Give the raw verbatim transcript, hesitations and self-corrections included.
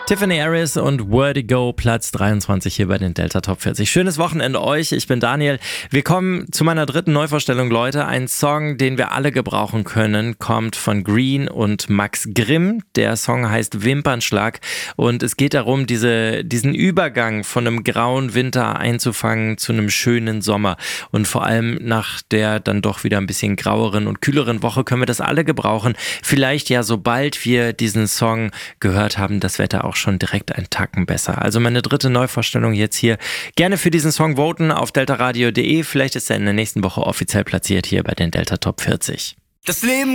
Tiffany Harris und Where to Go, Platz dreiundzwanzig hier bei den Delta Top vierzig. Schönes Wochenende euch, ich bin Daniel. Wir kommen zu meiner dritten Neuvorstellung, Leute. Ein Song, den wir alle gebrauchen können, kommt von Green und Max Grimm. Der Song heißt Wimpernschlag und es geht darum, diese, diesen Übergang von einem grauen Winter einzufangen zu einem schönen Sommer. Und vor allem nach der dann doch wieder ein bisschen graueren und kühleren Woche können wir das alle gebrauchen. Vielleicht ja, sobald wir diesen Song gehört haben, das Wetter auch schon direkt einen Tacken besser. Also meine dritte Neuvorstellung jetzt hier. Gerne für diesen Song voten auf deltaradio punkt de. Vielleicht ist er in der nächsten Woche offiziell platziert hier bei den Delta Top vierzig. Das Leben